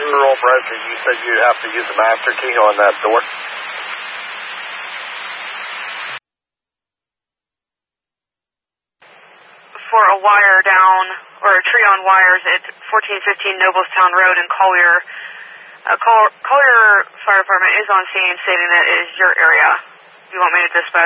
rural resident, you said you'd have to use a master key on that door? For a wire down, or a tree on wires at 1415 Noblestown Road in Collier. Collier Fire Department is on scene stating that it is your area. You want me to dispatch?